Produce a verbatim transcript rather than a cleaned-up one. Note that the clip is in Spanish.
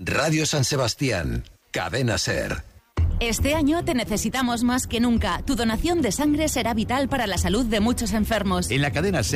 Radio San Sebastián, Cadena Ser. Este año te necesitamos más que nunca. Tu donación de sangre será vital para la salud de muchos enfermos. En la cadena Ser